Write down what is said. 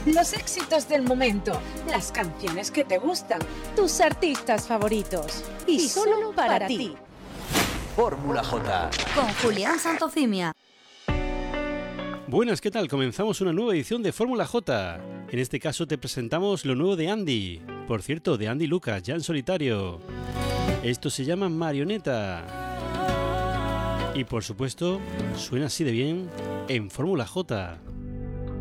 Los éxitos del momento, las canciones que te gustan, tus artistas favoritos y solo para ti. Fórmula J con Julián Santocimia. Buenas, ¿qué tal? Comenzamos una nueva edición de Fórmula J. En este caso te presentamos lo nuevo de Andy. Por cierto, de Andy Lucas, ya en solitario. Esto se llama Marioneta. Y por supuesto, suena así de bien en Fórmula J.